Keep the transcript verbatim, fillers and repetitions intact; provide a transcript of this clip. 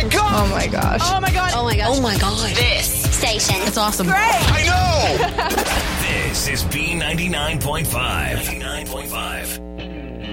my God. Oh my gosh. Oh my God. Oh my gosh. Oh my God. This station. It's awesome. Great. I know. This is B ninety-nine point five. ninety-nine point five.